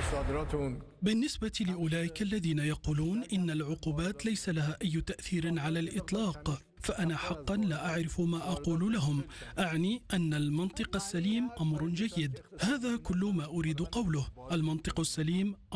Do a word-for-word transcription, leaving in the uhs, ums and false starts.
بالنسبة لأولئك الذين يقولون إن العقوبات ليس لها أي تأثير على الإطلاق، فأنا حقا لا أعرف ما أقول لهم. أعني أن المنطق السليم أمر جيد، هذا كل ما أريد قوله. المنطق السليم